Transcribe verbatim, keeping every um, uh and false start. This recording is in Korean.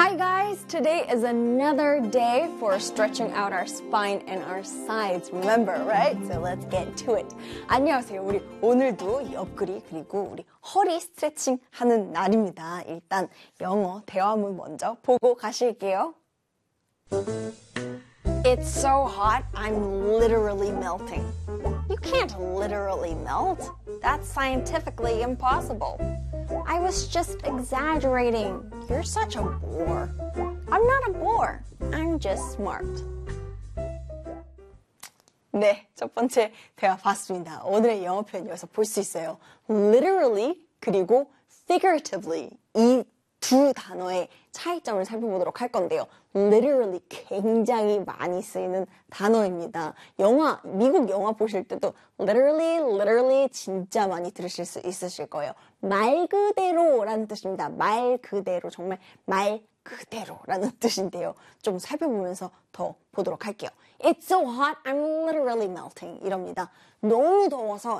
Hi guys, today is another day for stretching out our spine and our sides. Remember, right? So let's get to it. 안녕하세요. 우리 오늘도 옆구리 그리고 우리 허리 스트레칭 하는 날입니다. 일단 영어 대화문 먼저 보고 가실게요. It's so hot, I'm literally melting. You can't literally melt. That's scientifically impossible. I was just exaggerating. You're such a bore. I'm not a bore. I'm just smart. 네, 첫 번째 대화 봤습니다. 오늘의 영어 표현 여기서 볼 수 있어요. Literally 그리고 figuratively 이 두 단어의 차이점을 살펴보도록 할 건데요. Literally 굉장히 많이 쓰이는 단어입니다. 영화, 미국 영화 보실 때도 literally, literally 진짜 많이 들으실 수 있으실 거예요. 말 그대로라는 뜻입니다. 말 그대로, 정말 말 그대로라는 뜻인데요. 좀 살펴보면서 더 보도록 할게요. It's so hot, I'm literally melting. 이럽니다. 너무 더워서